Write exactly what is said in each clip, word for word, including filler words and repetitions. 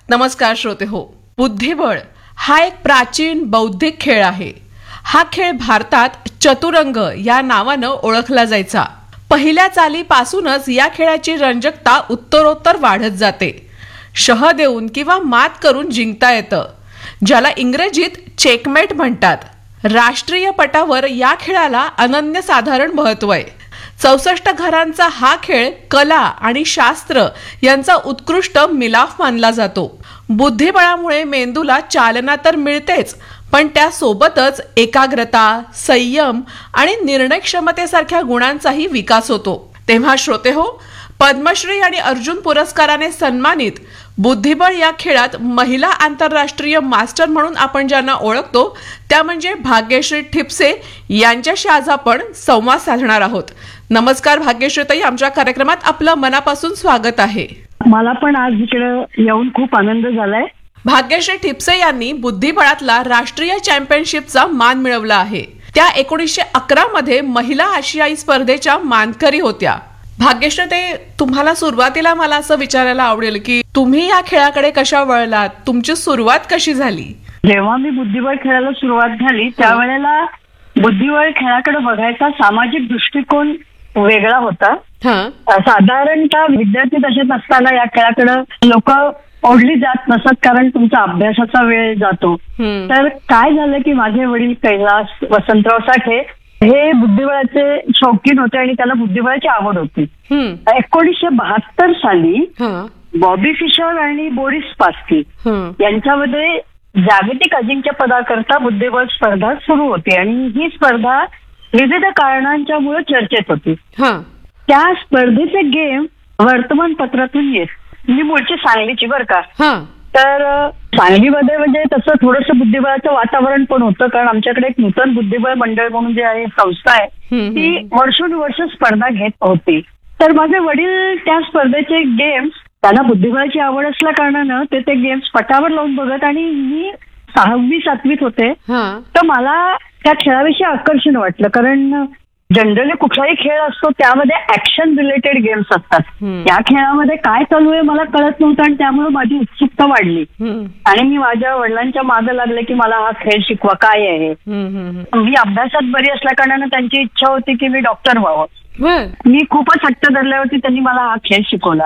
नमस्कार श्रोते हो. बुद्धिबळ हा एक प्राचीन बौद्धिक खेळ आहे. हा खेळ भारतात चतुरंग या नावानं ओळखला जायचा. पहिल्या चालीपासूनच या खेळाची रंजकता उत्तरोत्तर वाढत जाते. शह देऊन किंवा मात करून जिंकता येतं, ज्याला इंग्रजीत चेकमेट म्हणतात. राष्ट्रीय पटावर या खेळाला अनन्यसाधारण महत्व आहे. चौसष्ट घरांचा हा खेळ कला आणि शास्त्र यांचा उत्कृष्ट मिलाफ मानला जातो. बुद्धिबळामुळे मेंदूला चालना तर मिळतेच, पण त्यासोबतच एकाग्रता, संयम आणि निर्णय क्षमतेसारख्या गुणांचाही विकास होतो. तेव्हा श्रोते हो, पद्मश्री आणि अर्जुन पुरस्काराने सन्मानित बुद्धिबळ या खेळात महिला आंतरराष्ट्रीय मास्टर म्हणून आपण ज्यांना ओळखतो त्या म्हणजे भाग्यश्री ठिपसे यांच्याशी आज आपण संवाद साधणार आहोत. नमस्कार भाग्यश्रीताई, आमच्या कार्यक्रमात आपलं मनापासून स्वागत आहे. मला पण आज इकडे येऊन खूप आनंद झालाय. भाग्यश्री ठिपसे यांनी बुद्धिबळातला राष्ट्रीय चॅम्पियनशिपचा मान मिळवला आहे. त्या एकोणीसशे अकरा मध्ये महिला आशियाई स्पर्धेच्या मानकरी होत्या. भाग्यश्री, ते तुम्हाला सुरुवातीला मला असं विचारायला आवडेल की तुम्ही या खेळाकडे कशा वळलात, तुमची सुरुवात कशी झाली? जेव्हा मी बुद्धिबळ खेळायला सुरुवात झाली त्यावेळेला बुद्धिबळ खेळाकडे बघायचा सामाजिक दृष्टिकोन वेगळा होता. साधारणतः विद्यार्थी दशेत असताना या खेळाकडे लोक ओढली जात नसत, कारण तुमचा अभ्यासाचा वेळ जातो. तर काय झालं की माझे वडील कैलास वसंतराव साठे हे बुद्धिबळाचे शौकीन होते आणि त्याला बुद्धिबळाची आवड होती. एकोणीसशे बहात्तर साली बॉबी फिशर आणि बोरिस स्पास्की यांच्यामध्ये जागतिक अजिंक्यपदाकरता बुद्धिबळ स्पर्धा सुरू होती आणि ही स्पर्धा विविध कारणांच्यामुळे चर्चेत होती. त्या स्पर्धेचे गेम वर्तमानपत्रातून येत. मी मूळची सांगलीची बरं का. तर सांगलीमध्ये म्हणजे तसं थोडंसं बुद्धिबळाचं वातावरण पण होतं, कारण आमच्याकडे एक नूतन बुद्धिबळ मंडळ म्हणून जे आहे संस्था आहे ती वर्षोनुवर्ष स्पर्धा घेत होती. तर माझे वडील त्या स्पर्धेचे गेम्स, त्यांना बुद्धिबळाची आवड असल्या कारणानं ते ते गेम्स पटावर लावून बघत, आणि मी सहावी सातवीत होते तर मला त्या खेळाविषयी आकर्षण वाटलं. कारण जनरली कुठलाही खेळ असतो त्यामध्ये ऍक्शन रिलेटेड गेम्स असतात. या खेळामध्ये काय चालू आहे मला कळत नव्हतं आणि त्यामुळे माझी उत्सुकता वाढली आणि मी माझ्या वडिलांच्या मागे लागले की मला हा खेळ शिकवा, काय आहे. मी अभ्यासात बरी असल्या कारणानं त्यांची इच्छा होती की मी डॉक्टर व्हावं. मी खूपच हट्ट धरल्यावरती त्यांनी मला हा खेळ शिकवला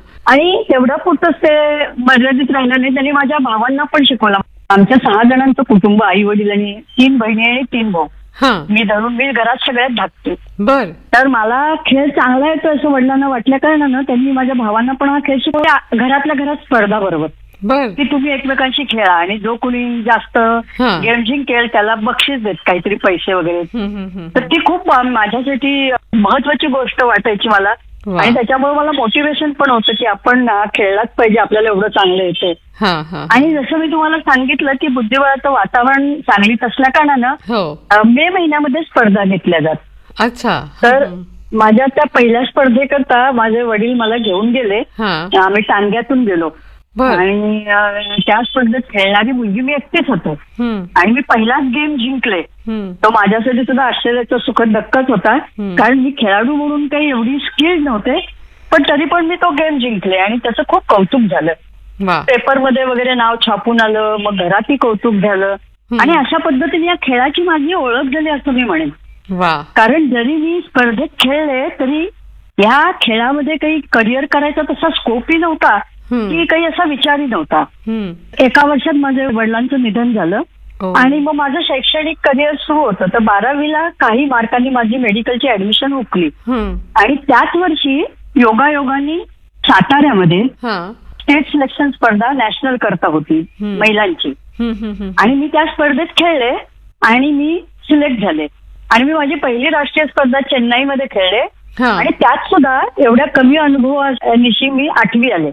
आणि तेवढ्या पुरतंच ते मर्यादित राहिलं नाही, त्यांनी माझ्या भावांना पण शिकवला. आमच्या सहा जणांचं कुटुंब, आई वडील आणि तीन बहिणी आणि तीन भाऊ. मी धरून मी घरात सगळ्यात धाकते. बर. तर मला खेळ चांगला येतो असं वडिलांना वाटल्या कारणानं त्यांनी माझ्या भावांना पण हा खेळ शिकवला. घरातल्या घरात स्पर्धा बरोबर की तुम्ही एकमेकांशी खेळा आणि जो कोणी जास्त गेम जिंकेल त्याला बक्षीस देत, काहीतरी पैसे वगैरे. तर ती खूप माझ्यासाठी महत्वाची गोष्ट वाटायची मला आणि त्याच्यामुळे मला मोटिवेशन पण होतं की आपण खेळलाच पाहिजे, आपल्याला एवढं चांगलं येते. आणि जसं मी तुम्हाला सांगितलं की बुद्धिबळाचं वातावरण सांगलीत असल्या कारणानं मे महिन्यामध्ये स्पर्धा घेतल्या जात. अच्छा. तर माझ्या त्या पहिल्या स्पर्धेकरता माझे वडील मला घेऊन गेले. आम्ही टांग्यातून गेलो आणि त्या स्पर्धेत खेळणारी मुलगी मी एकटीच होतो आणि मी पहिलाच गेम जिंकले. तो माझ्यासाठी सुद्धा आश्चर्याचा सुखद धक्काच होता, कारण मी खेळाडू म्हणून काही एवढी स्किल्ड नव्हते, पण तरी पण मी तो गेम जिंकले आणि त्याचं खूप कौतुक झालं. पेपरमध्ये वगैरे नाव छापून आलं, मग घरातही कौतुक झालं आणि अशा पद्धतीने या खेळाची माझी ओळख झाली असं मी म्हणेन. कारण जरी मी स्पर्धेत खेळले तरी या खेळामध्ये काही करिअर करायचा तसा स्कोपही नव्हता की काही असा विचारही नव्हता. एका वर्षात माझ्या वडिलांचं निधन झालं आणि मग माझं शैक्षणिक करिअर सुरू होतं. तर बारावीला काही मार्कांनी माझी मेडिकलची ऍडमिशन हुकली आणि त्याच वर्षी योगायोगाने साताऱ्यामध्ये स्टेट सिलेक्शन स्पर्धा नॅशनल करता होती महिलांची आणि मी त्या स्पर्धेत खेळले आणि मी सिलेक्ट झाले आणि मी माझी पहिली राष्ट्रीय स्पर्धा चेन्नईमध्ये खेळले आणि त्यात सुद्धा एवढ्या कमी अनुभवानिशी मी आठवी आले.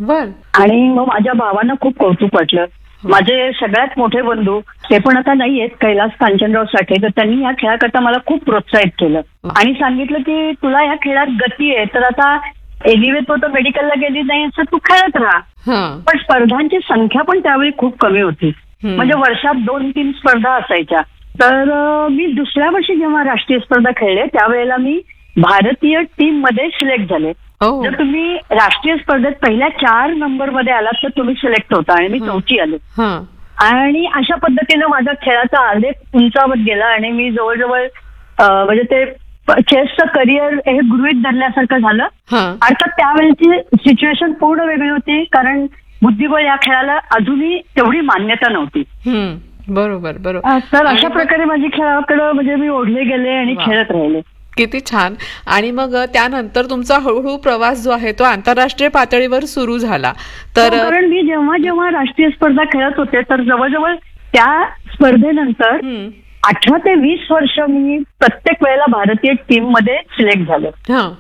आणि मग माझ्या भावांना खूप कौतुक वाटलं. माझे सगळ्यात मोठे बंधू, ते पण आता नाही आहेत, कैलास कांचनराव साठे, तर त्यांनी या खेळाकरता मला खूप प्रोत्साहित केलं आणि सांगितलं की तुला या खेळात गती आहे, तर आता एनिवे तो तर मेडिकलला गेली नाही असं तू खेळत राहा. पण स्पर्धांची संख्या पण त्यावेळी खूप कमी होती, म्हणजे वर्षात दोन तीन स्पर्धा असायच्या. तर मी दुसऱ्या वर्षी जेव्हा राष्ट्रीय स्पर्धा खेळले त्यावेळेला मी भारतीय टीम मध्ये सिलेक्ट झाले जर तुम्ही राष्ट्रीय स्पर्धेत पहिल्या चार नंबर मध्ये आलात तर तुम्ही सिलेक्ट होता आणि मी चौथी आले. आणि अशा पद्धतीनं माझा खेळाचा आलेख उंचावत गेला आणि मी जवळजवळ म्हणजे ते चेसचं करिअर हे गृहीत धरल्यासारखं झालं. अर्थात त्यावेळेची सिच्युएशन पूर्ण वेगळी होती, कारण बुद्धिबळ या खेळाला अजूनही तेवढी मान्यता नव्हती. बरोबर बरोबर. तर अशा प्रकारे माझी खेळाकडे म्हणजे मी ओढले गेले आणि खेळत राहिले. किती छान. आणि मग त्यानंतर तुमचा हळूहळू प्रवास जो आहे तो आंतरराष्ट्रीय पातळीवर सुरू झाला. तर कारण मी जेव्हा जेव्हा राष्ट्रीय स्पर्धा खेळत होते तर जवळजवळ त्या स्पर्धेनंतर अठरा ते वीस वर्ष मी प्रत्येक वेळेला भारतीय टीम मध्ये सिलेक्ट झाले.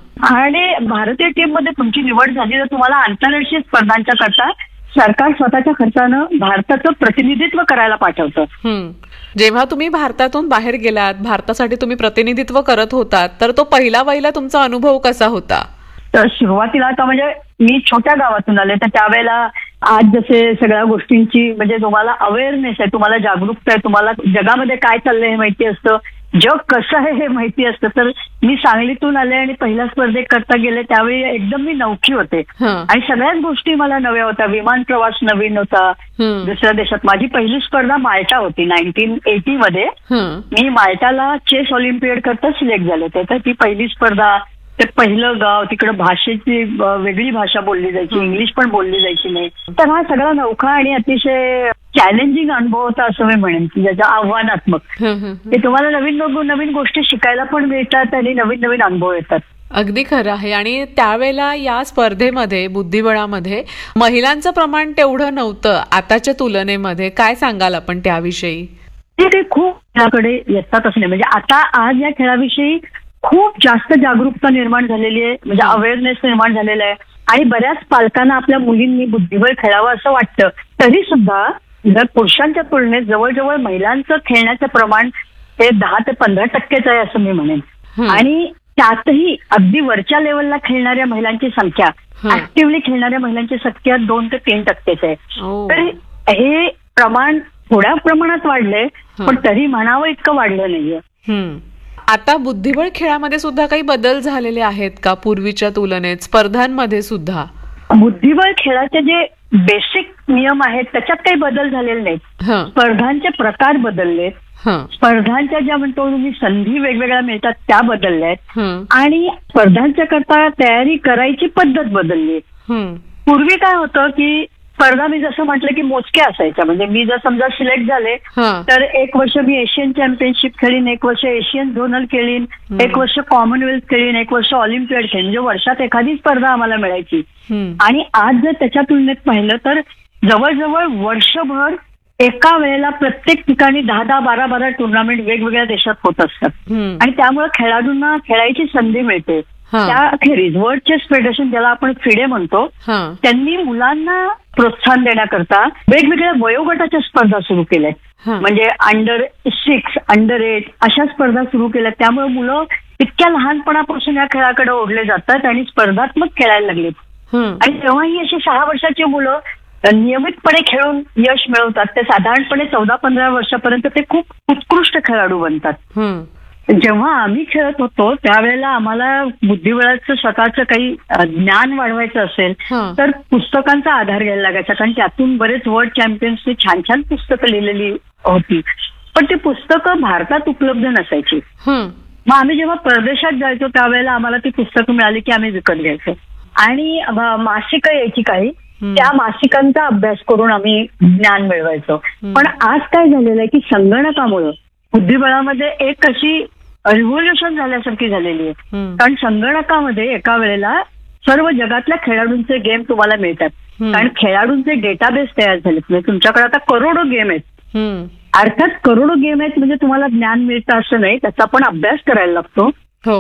आणि भारतीय टीम मध्ये तुमची निवड झाली तर तुम्हाला आंतरराष्ट्रीय स्पर्धांच्या करता सरकार स्वतःच्या खर्चानं भारताचं प्रतिनिधित्व करायला पाठवतं. जेव्हा तुम्ही भारतातून बाहेर गेलात, भारतासाठी तुम्ही प्रतिनिधित्व करत होतात, तर तो पहिला पहिला तुमचा अनुभव कसा होता? तर सुरुवातीला आता म्हणजे मी छोट्या गावातून आले, तर त्यावेळेला आज जसे सगळ्या गोष्टींची म्हणजे तुम्हाला अवेअरनेस आहे, तुम्हाला जागरूकता आहे, तुम्हाला जगामध्ये काय चाललंय हे माहिती असतं, जग कसं आहे हे माहिती असतं. तर मी सांगलीतून आले आणि पहिल्या स्पर्धेत करता गेले त्यावेळी एकदम मी नवखी होते आणि सगळ्याच गोष्टी मला नव्या होत्या. विमान प्रवास नवीन होता दुसऱ्या देशात. माझी पहिली स्पर्धा माल्टा होती नाईन्टीन एटी मध्ये. मी माल्टाला चेस ऑलिम्पियड करता सिलेक्ट झाले होते. तर ती पहिली स्पर्धा, ते पहिलं गाव, तिकडे भाषेची वेगळी भाषा बोलली जायची, इंग्लिश पण बोलली जायची नाही. तर हा सगळा नौका आणि अतिशय चॅलेंजिंग अनुभव होता असं मी म्हणेन, की ज्याच्या आव्हानात्मक. ते तुम्हाला नवीन नवीन गोष्टी शिकायला पण मिळतात आणि नवीन नवीन अनुभव येतात. अगदी खरं आहे. आणि त्यावेळेला या स्पर्धेमध्ये बुद्धिबळामध्ये महिलांचं प्रमाण तेवढं नव्हतं आताच्या तुलनेमध्ये. काय सांगाल आपण त्याविषयी? ते खूप त्याकडे येतातच नाही. म्हणजे आता आज या खेळाविषयी खूप जास्त जागरूकता निर्माण झालेली आहे, म्हणजे अवेअरनेस निर्माण झालेला आहे. आणि बऱ्याच पालकांना आपल्या मुलींनी बुद्धिबळ खेळावं असं वाटतं. तरी सुद्धा जर पुरुषांच्या तुलनेत जवळजवळ महिलांचं खेळण्याचं प्रमाण हे दहा ते पंधरा टक्केच आहे असं मी म्हणेन. आणि त्यातही अगदी वरच्या लेवलला खेळणाऱ्या महिलांची संख्या, ऍक्टिव्हली खेळणाऱ्या महिलांची संख्या दोन ते तीन टक्केच आहे. तर हे प्रमाण थोड्या प्रमाणात वाढलंय, पण तरी म्हणावं इतकं वाढलं नाहीये. आता बुद्धिबळ खेळामध्ये सुद्धा काही बदल झालेले आहेत का पूर्वीच्या तुलनेत, स्पर्धांमध्ये सुद्धा? बुद्धिबळ खेळाचे जे बेसिक नियम आहेत त्याच्यात काही बदल झालेले नाहीत. स्पर्धांचे प्रकार बदललेत, स्पर्धांच्या ज्या म्हणतो तुम्ही संधी वेगवेगळ्या मिळतात त्या बदलल्या आहेत, आणि स्पर्धांच्या करता तयारी करायची पद्धत बदलली. पूर्वी काय होतं की स्पर्धा मी जसं म्हटलं की मोजक्या असायच्या. म्हणजे मी जर समजा सिलेक्ट झाले तर एक वर्ष मी एशियन चॅम्पियनशिप खेळीन, एक वर्ष एशियन झोनल खेळीन, एक वर्ष कॉमनवेल्थ खेळीन, एक वर्ष ऑलिम्पियड खेळीन. म्हणजे वर्षात एखादी स्पर्धा आम्हाला मिळायची. आणि आज जर त्याच्या तुलनेत पाहिलं तर जवळजवळ वर्षभर एका वेळेला प्रत्येक ठिकाणी दहा दहा बारा बारा टुर्नामेंट वेगवेगळ्या देशात होत असतात. आणि त्यामुळे खेळाडूंना खेळायची संधी मिळते. त्याखेरीज वर्ल्ड चेस फेडरेशन, ज्याला आपण फिडे म्हणतो, त्यांनी मुलांना प्रोत्साहन देण्याकरता वेगवेगळ्या वयोगटाच्या स्पर्धा सुरू केल्या. म्हणजे अंडर सिक्स, अंडर एट अशा स्पर्धा सुरू केल्या. त्यामुळे मुलं इतक्या लहानपणापासून या खेळाकडे ओढले जातात आणि स्पर्धात्मक खेळायला लागलेत. आणि तेव्हा ही अशी सहा वर्षाची मुलं नियमितपणे खेळून यश मिळवतात. ते साधारणपणे चौदा पंधरा वर्षापर्यंत ते खूप उत्कृष्ट खेळाडू बनतात. जेव्हा आम्ही खेळत होतो त्यावेळेला आम्हाला बुद्धिबळाचं स्वतःचं काही ज्ञान वाढवायचं असेल तर पुस्तकांचा आधार घ्यायला लागायचा, कारण त्यातून बरेच वर्ल्ड चॅम्पियन्सनी छान छान पुस्तकं लिहिलेली होती. पण ती पुस्तकं भारतात उपलब्ध नसायची. मग आम्ही जेव्हा परदेशात जायचो त्यावेळेला आम्हाला ती पुस्तकं मिळाली की आम्ही विकत घ्यायचो. आणि मासिकं यायची काही, त्या मासिकांचा अभ्यास करून आम्ही ज्ञान मिळवायचो. पण आज काय झालेलं आहे की संगणकामुळं बुद्धिबळामध्ये एक अशी रिव्होल्युशन झाल्यासारखी झालेली आहे. कारण संगणकामध्ये एका वेळेला सर्व जगातल्या खेळाडूंचे गेम तुम्हाला मिळतात. कारण खेळाडूंचे डेटाबेस तयार झालेत. म्हणजे तुमच्याकडे आता करोडो गेम आहेत. अर्थात करोडो गेम आहेत म्हणजे तुम्हाला ज्ञान मिळतं असं नाही, त्याचा पण अभ्यास करायला लागतो.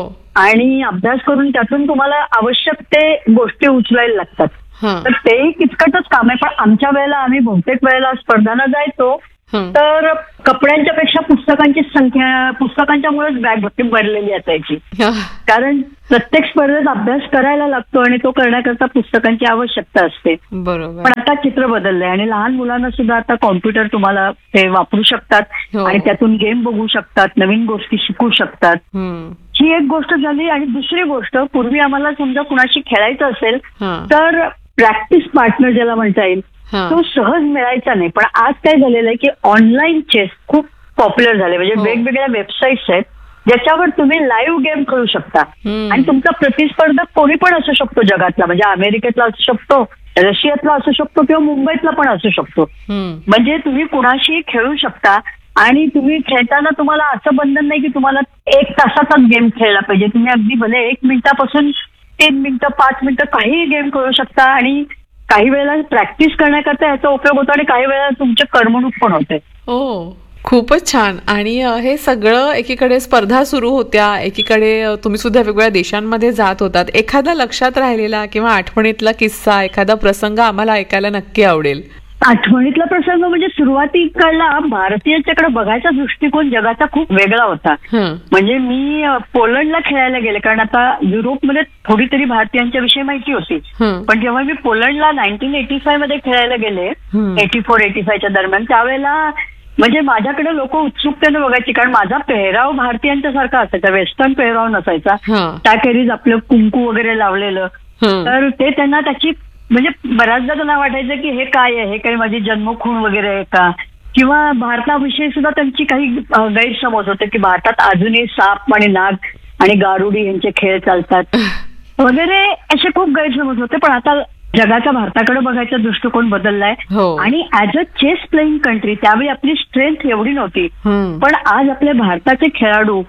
आणि अभ्यास करून त्यातून तुम्हाला आवश्यक ते गोष्टी उचलायला लागतात. तर तेही किचकटच काम आहे. पण आमच्या वेळेला आम्ही बहुतेक वेळेला स्पर्धांना जायचो तर कपड्यांच्या पेक्षा पुस्तकांची संख्या, पुस्तकांच्या मुळेच बॅग भरलेली असायची. कारण प्रत्येक स्पर्धेत अभ्यास करायला लागतो आणि तो करण्याकरता पुस्तकांची आवश्यकता असते. बरोबर. पण आता चित्र बदललंय आणि लहान मुलांना सुद्धा आता कॉम्प्युटर तुम्हाला ते वापरू शकतात आणि त्यातून गेम बघू शकतात, नवीन गोष्टी शिकू शकतात. ही एक गोष्ट झाली. आणि दुसरी गोष्ट, पूर्वी आम्हाला समजा कुणाशी खेळायचं असेल तर प्रॅक्टिस पार्टनर ज्याला म्हणता येईल तो सहज मिळायचा नाही. पण आज काय झालेलं आहे की ऑनलाईन चेस खूप पॉप्युलर झाले. म्हणजे वेगवेगळ्या वेबसाईट्स आहेत ज्याच्यावर तुम्ही लाईव्ह गेम खेळू शकता आणि तुमचा प्रतिस्पर्धक कोणी पण असू शकतो जगातला. म्हणजे अमेरिकेतला असू शकतो, रशियातला असू शकतो किंवा मुंबईतला पण असू शकतो. म्हणजे तुम्ही कुणाशी खेळू शकता आणि तुम्ही खेळताना तुम्हाला असं बंधन नाही की तुम्हाला एक तासाचाच गेम खेळला पाहिजे. तुम्ही अगदी भले एक मिनिटापासून तीन मिनिटं पाच मिनिटं काहीही गेम खेळू शकता. आणि काही वेळेला प्रॅक्टिस करण्याकरता याचा उपयोग होतो आणि काही वेळेला तुमचे करमणूक पण होते. हो, खूपच छान. आणि हे सगळं एकीकडे स्पर्धा सुरू होत्या, एकीकडे तुम्ही सुद्धा वेगवेगळ्या देशांमध्ये जात होतात. एखादा लक्षात राहिलेला किंवा आठवणीतला किस्सा, एखादा प्रसंग आम्हाला ऐकायला नक्की आवडेल. आठवणीतला प्रसंग म्हणजे सुरुवातीकडला भारतीयांच्याकडे बघायचा दृष्टिकोन जगाचा खूप वेगळा होता. म्हणजे मी पोलंडला खेळायला गेले, कारण आता युरोपमध्ये थोडी तरी भारतीयांच्या विषयी माहिती होती. पण जेव्हा मी पोलंडला नाईन्टीन एटी फाय मध्ये खेळायला गेले, एटी फोर एटी फायच्या दरम्यान, त्यावेळेला म्हणजे माझ्याकडे लोक उत्सुकतेने बघायची, कारण माझा पेहराव भारतीयांच्या सारखा असायचा, वेस्टर्न पेहराव नसायचा. त्याखेरीज आपलं कुंकू वगैरे लावलेलं. तर ते त्यांना त्याची म्हणजे बऱ्याचदा त्यांना वाटायचं की हे काय आहे, हे काही माझी जन्मखूण वगैरे आहे का, किंवा भारताविषयी सुद्धा त्यांची काही गैरसमज होते की भारतात अजूनही साप आणि नाग आणि गारुडी यांचे खेळ चालतात वगैरे, असे खूप गैरसमज होते. पण आता जगाचा भारताकडे बघायचा दृष्टिकोन बदललाय. आणि as a chess playing country त्यावेळी आपली स्ट्रेंथ एवढी नव्हती, पण आज आपले भारताचे खेळाडू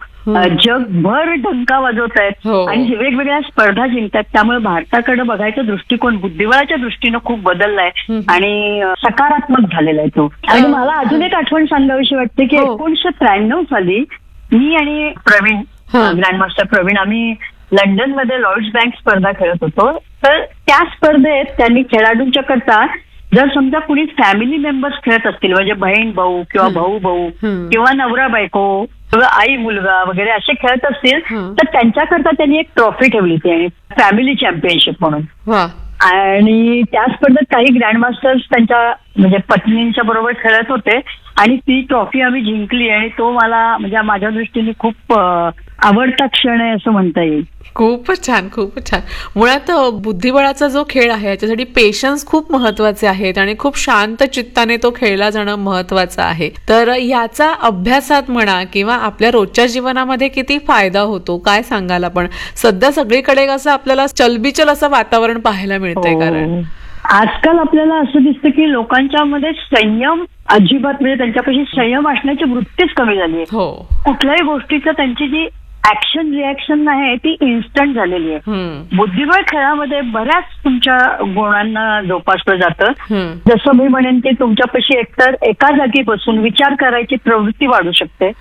जगभर डंका वाजवत आहेत आणि वेगवेगळ्या स्पर्धा जिंकतात. त्यामुळे भारताकडे बघायचा दृष्टिकोन बुद्धिबळाच्या दृष्टीनं खूप बदललाय आणि सकारात्मक झालेला आहे तो. आणि मला अजून एक आठवण सांगावीशी वाटते की एकोणीसशे त्र्याण्णव साली मी आणि प्रवीण, ग्रँडमास्टर प्रवीण, आम्ही लंडनमध्ये लॉर्ड्स बँक स्पर्धा खेळत होतो. तर त्या स्पर्धेत त्यांनी खेळाडूंच्या करता जर समजा कुणी फॅमिली मेंबर्स खेळत असतील, म्हणजे बहीण भाऊ किंवा भाऊ भाऊ किंवा नवरा बायको किंवा आई मुलगा वगैरे असे खेळत असतील तर त्यांच्याकरता त्यांनी एक ट्रॉफी ठेवली होती आणि फॅमिली चॅम्पियनशिप म्हणून. आणि त्या स्पर्धेत काही ग्रँडमास्टर्स त्यांच्या म्हणजे पत्नींच्या बरोबर खेळत होते आणि ती ट्रॉफी आम्ही जिंकली. आणि तो मला म्हणजे माझ्या दृष्टीने खूप आवडता क्षण आहे असं म्हणता येईल. खूपच छान, खूपच छान. मुळात बुद्धिबळाचा जो खेळ आहे याच्यासाठी पेशन्स खूप महत्वाचे आहेत आणि खूप शांत चित्ताने तो खेळला जाणं महत्वाचं आहे. तर याचा अभ्यासात म्हणा किंवा आपल्या रोजच्या जीवनामध्ये किती फायदा होतो काय सांगाल आपण? सध्या सगळीकडे कसं आपल्याला चलबिचल असं वातावरण पाहायला मिळतंय. कारण आजकाल आपल्याला असं दिसतं की लोकांच्या मध्ये संयम अजिबात, म्हणजे त्यांच्यापाशी संयम असण्याची वृत्तीच कमी झाली आहे. कुठल्याही गोष्टीचं त्यांची जी ऍक्शन रिॲक्शन आहे ती इन्स्टंट झालेली आहे. बुद्धिबळ खेळामध्ये बऱ्याच तुमच्या गुणांना जोपासलं जातं. जसं मी म्हणेन की तुमच्यापाशी एकतर एका जागी बसून विचार करायची प्रवृत्ती वाढू शकते,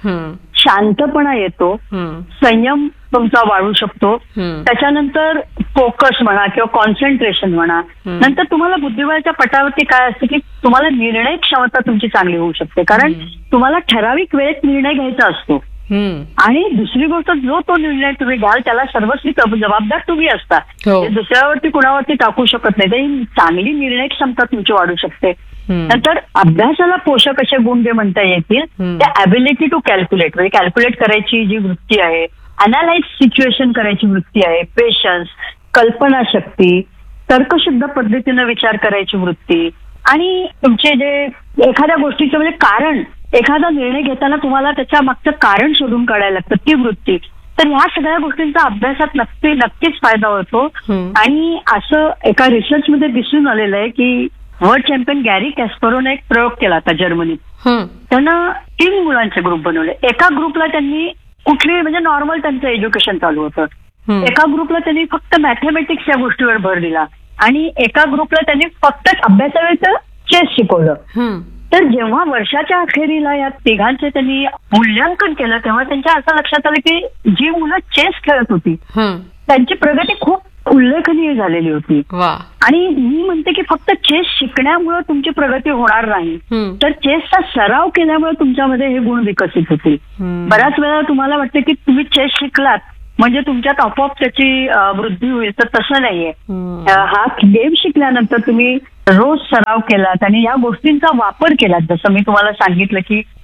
शांतपणा येतो, संयम तुमचा वाढू शकतो, त्याच्यानंतर फोकस म्हणा किंवा कॉन्सन्ट्रेशन म्हणा. नंतर तुम्हाला बुद्धिबळाच्या पटावरती काय असतं की तुम्हाला निर्णय क्षमता तुमची चांगली होऊ शकते, कारण तुम्हाला ठराविक वेळेत निर्णय घ्यायचा असतो. आणि दुसरी गोष्ट, जो तो निर्णय तुम्ही घ्याल त्याला सर्वस्वी जबाबदार तुम्ही असता, दुसऱ्यावरती कुणावरती टाकू शकत नाही. तरी चांगली निर्णय क्षमता तुमची वाढू शकते. नंतर अभ्यासाला पोषक असे गुण जे म्हणता येतील त्या ॲबिलिटी टू कॅल्क्युलेट, म्हणजे कॅल्क्युलेट करायची जी वृत्ती आहे, अनालाइज सिच्युएशन करायची वृत्ती आहे, पेशन्स, कल्पनाशक्ती, तर्कशुद्ध पद्धतीनं विचार करायची वृत्ती, आणि तुमचे जे एखाद्या गोष्टीचं म्हणजे कारण, एखादा निर्णय घेताना तुम्हाला त्याच्या मागचं कारण शोधून काढायला लागतं ती वृत्ती. तर ह्या सगळ्या गोष्टींचा अभ्यासात नक्की नक्कीच फायदा होतो. आणि असं एका रिसर्चमध्ये दिसून आलेलं आहे की वर्ल्ड चॅम्पियन गॅरी कॅस्परोने एक प्रयोग केला होता जर्मनीत. त्यांना तीन मुलांचे ग्रुप बनवले. एका ग्रुपला त्यांनी कुठली म्हणजे नॉर्मल त्यांचं एज्युकेशन चालू होतं, एका ग्रुपला त्यांनी फक्त मॅथमॅटिक्स या गोष्टीवर भर दिला आणि एका ग्रुपला त्यांनी फक्त अभ्यासावेळचं चेस शिकवलं. तर जेव्हा वर्षाच्या अखेरीला या तिघांचे त्यांनी मूल्यांकन केलं तेव्हा त्यांच्या असं लक्षात आलं की जी मुलं चेस खेळत होती त्यांची प्रगती खूप उल्लेखनीय झालेली होती. आणि मी म्हणते की फक्त चेस शिकण्यामुळे तुमची प्रगती होणार नाही, तर चेसचा सराव केल्यामुळे तुमच्यामध्ये हे गुण विकसित होतील. बऱ्याच वेळा तुम्हाला वाटतं की तुम्ही चेस शिकलात म्हणजे तुमच्यात आपोआप त्याची वृद्धी होईल, तर तसं नाहीये. हा गेम शिकल्यानंतर तुम्ही रोज सराव केलात आणि या गोष्टींचा वापर केलात, जसं मी तुम्हाला सांगितलं की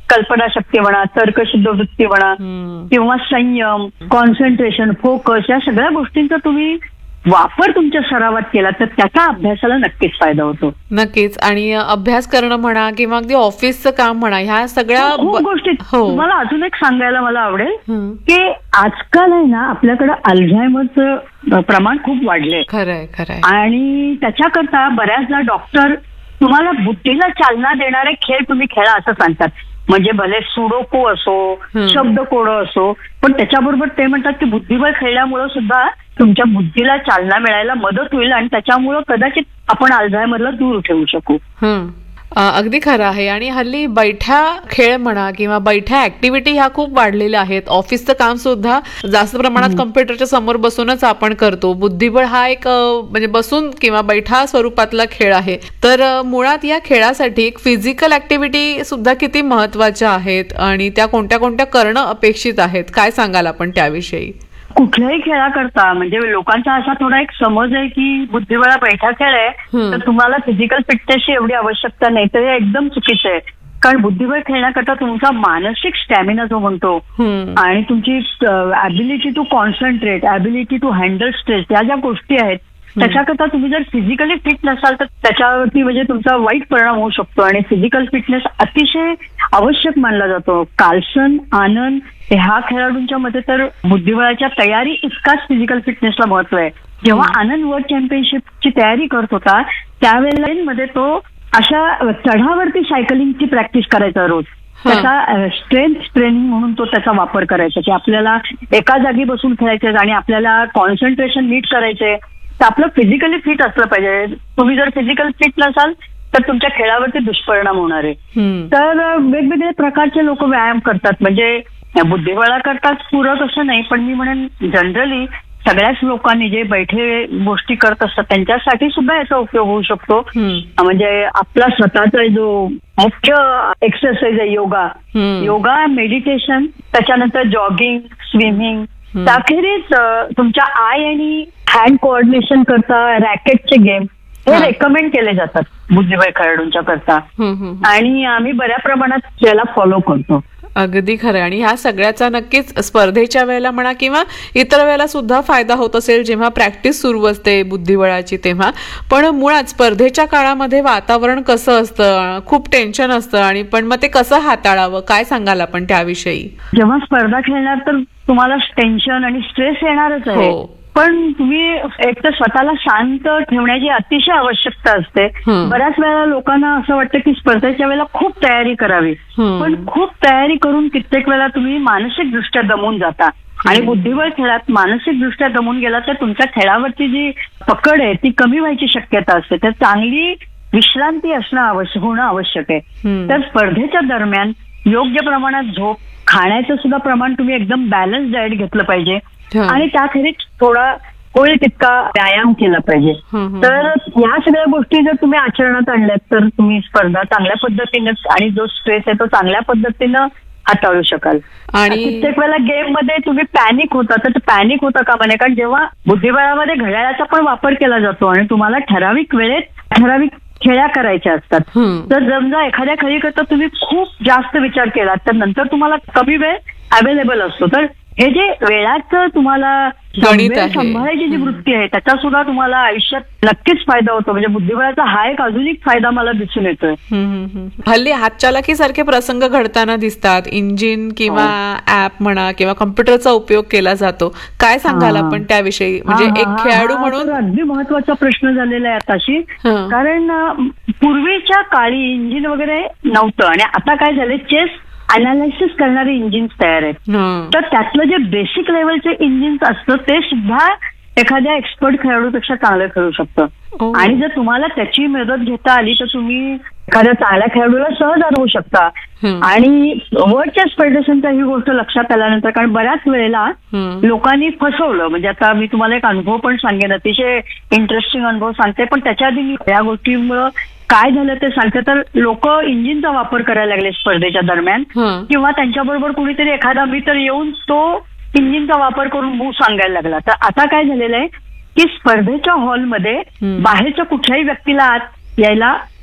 कल्पनाशक्ती म्हणा, तर्कशुद्ध वृत्ती म्हणा, किंवा संयम, कॉन्सन्ट्रेशन, फोकस, या सगळ्या गोष्टींचा तुम्ही वापर तुमच्या सरावात केला तर त्याचा अभ्यासाला नक्कीच फायदा होतो. नक्कीच. आणि अभ्यास करणं म्हणा किंवा अगदी ऑफिसचं काम म्हणा, ह्या सगळ्या गोष्टी तुम्हाला अजून एक सांगायला मला आवडेल की आजकाल आहे ना आपल्याकडे अल्झायमरचं प्रमाण खूप वाढलंय. खरंय खरंय. आणि त्याच्याकरता बऱ्याचदा डॉक्टर तुम्हाला बुद्धीला चालना देणारे खेळ तुम्ही खेळा असं सांगतात. म्हणजे भले सुडोको असो, शब्दकोड असो, पण त्याच्याबरोबर ते म्हणतात की बुद्धिबळ खेळल्यामुळे सुद्धा तुमच्या बुद्धीला चालना मिळायला मदत होईल आणि त्याच्यामुळं कदाचित आपण अल्झायमरला दूर ठेवू शकू. अगदी खरं आहे. आणि हल्ली बैठ्या खेळ म्हणा किंवा बैठ्या ऍक्टिव्हिटी ह्या खूप वाढलेल्या आहेत. ऑफिसचं काम सुद्धा जास्त प्रमाणात कम्प्युटरच्या समोर बसूनच आपण करतो. बुद्धिबळ हा एक म्हणजे बसून किंवा बैठा स्वरूपातला खेळ आहे. तर मुळात या खेळासाठी एक फिजिकल ऍक्टिव्हिटी सुद्धा किती महत्वाच्या आहेत आणि त्या कोणत्या कोणत्या करणं अपेक्षित आहेत, काय सांगाल आपण त्याविषयी? कुठल्याही खेळाकरता म्हणजे लोकांचा असा थोडा एक समज आहे की बुद्धिबळा बैठा खेळ आहे तर तुम्हाला फिजिकल फिटनेसची एवढी आवश्यकता नाही, तर हे एकदम चुकीचं आहे. कारण बुद्धिबळ खेळण्याकरता तुमचा मानसिक स्टॅमिना जो म्हणतो आणि तुमची ability to concentrate, ability to handle stress, या ज्या गोष्टी आहेत त्याच्याकरता तुम्ही जर फिजिकली फिट नसाल तर त्याच्यावरती म्हणजे तुमचा वाईट परिणाम होऊ शकतो. आणि फिजिकल फिटनेस अतिशय आवश्यक मानला जातो. कार्लसन, आनंद ह्या खेळाडूंच्या मध्ये तर बुद्धिबळाच्या तयारी इतकाच फिजिकल फिटनेसला महत्व आहे. जेव्हा आनंद वर्ल्ड चॅम्पियनशिपची तयारी करत होता त्यावेळेला मध्ये तो अशा चढावरती सायकलिंगची प्रॅक्टिस करायचा रोज. त्याचा स्ट्रेंथ ट्रेनिंग म्हणून तो त्याचा वापर करायचा की आपल्याला एका जागी बसून खेळायचे आणि आपल्याला कॉन्सन्ट्रेशन नीट करायचे. तर आपलं फिजिकली फिट असलं पाहिजे. तुम्ही जर फिजिकल फिट नसाल तर तुमच्या खेळावरती दुष्परिणाम होणार आहे. तर वेगवेगळे प्रकारचे लोक व्यायाम करतात. म्हणजे बुद्धिबळा करतात पूरक असं नाही, पण मी म्हणेन जनरली सगळ्याच लोकांनी जे बैठे गोष्टी करत असतात त्यांच्यासाठी सुद्धा याचा उपयोग होऊ शकतो. म्हणजे आपला स्वतःचा जो मुख्य एक्सरसाइज आहे योगा, योगा, मेडिटेशन, त्याच्यानंतर जॉगिंग, स्विमिंग, त्याखेरीज तुमच्या आय आणि हँड कोऑर्डिनेशन करता रॅकेटचे गेम हे रेकमेंड केले जातात बुद्धिबळ खेळाडूंच्या करता आणि आम्ही बऱ्या प्रमाणात त्याला फॉलो करतो. अगदी खरं. आणि ह्या सगळ्याचा नक्कीच स्पर्धेच्या वेळेला म्हणा किंवा इतर वेळेला सुद्धा फायदा होत असेल जेव्हा प्रॅक्टिस सुरू असते बुद्धिबळाची तेव्हा. पण मुळात स्पर्धेच्या काळामध्ये वातावरण कसं असतं, खूप टेन्शन असतं आणि पण मग ते कसं हाताळावं, काय सांगाल आपण त्याविषयी? जेव्हा स्पर्धा खेळणार तर तुम्हाला टेन्शन आणि स्ट्रेस येणारच आहे, पण तुम्ही एक तर स्वतःला शांत ठेवण्याची अतिशय आवश्यकता असते. बऱ्याच वेळेला लोकांना असं वाटतं की स्पर्धेच्या वेळेला खूप तयारी करावी, पण खूप तयारी करून कित्येक वेळेला तुम्ही मानसिक दृष्ट्या दमून जाता. आणि बुद्धिबळ खेळात मानसिक दृष्ट्या दमून गेला तर तुमच्या खेळावरची जी पकड आहे ती कमी व्हायची शक्यता असते. तर चांगली विश्रांती असणं आवश्यक होणं आवश्यक आहे. तर स्पर्धेच्या दरम्यान योग्य प्रमाणात झोप, खाण्याचं सुद्धा प्रमाण तुम्ही एकदम बॅलन्स डाएट घेतलं पाहिजे आणि त्याखेरीज थोडा होईल तितका व्यायाम केला पाहिजे. तर या सगळ्या गोष्टी जर तुम्ही आचरणात आणल्यात तर तुम्ही स्पर्धा चांगल्या पद्धतीनं आणि जो स्ट्रेस आहे तो चांगल्या पद्धतीनं हाताळू शकाल. आणि कित्येक वेळेला गेम मध्ये तुम्ही पॅनिक होता तर पॅनिक होता का म्हणे, कारण जेव्हा बुद्धिबळामध्ये घड्याळाचा पण वापर केला जातो आणि तुम्हाला ठराविक वेळेत ठराविक खेळ्या करायच्या असतात. तर समजा एखाद्या खेळीकरता तुम्ही खूप जास्त विचार केला तर नंतर तुम्हाला कमी वेळ अवेलेबल असतो. तर हे जे वेळाचं तुम्हाला सांभाळायची जी वृत्ती आहे त्याचा सुद्धा तुम्हाला आयुष्यात नक्कीच फायदा होतो. म्हणजे बुद्धिबळाचा हा एक अजून एक फायदा मला दिसून येतोय. हल्ली हातचालाकी सारखे प्रसंग घडताना दिसतात. इंजिन किंवा ऍप म्हणा किंवा कम्प्युटरचा उपयोग केला जातो. काय सांगाल आपण त्याविषयी? म्हणजे एक खेळाडू म्हणून अगदी महत्वाचा प्रश्न झालेला आहे आताशी. कारण पूर्वीच्या काळी इंजिन वगैरे नव्हतं आणि आता काय झालंय, चेस अनालिसिस करणारे इंजिन्स तयार आहेत. तर त्यातलं जे बेसिक लेवलचे इंजिन्स असतं ते सुद्धा एखाद्या एक्सपर्ट खेळाडूपेक्षा चांगलं खेळू शकतं. आणि जर तुम्हाला त्याची मदत घेता आली तर तुम्ही एखाद्या चांगल्या खेळाडूला सहज हरवू शकता. आणि वर्ल्ड चेस फेडरेशनच्या ही गोष्ट लक्षात आल्यानंतर, कारण बऱ्याच वेळेला लोकांनी फसवलं. म्हणजे आता मी तुम्हाला एक अनुभव पण सांगेन, अतिशय इंटरेस्टिंग अनुभव सांगते, पण त्याच्या आधी मी या गोष्टीमुळं काय झालं ते सांगते. तर लोक इंजिनचा वापर करायला लागले स्पर्धेच्या दरम्यान किंवा त्यांच्याबरोबर कुणीतरी एखादा मित्र येऊन तो इंजिनचा वापर करून मूव सांगायला लागला. तर आता काय झालेलं आहे की स्पर्धेच्या हॉलमध्ये बाहेरच्या कुठल्याही व्यक्तीला आत यायला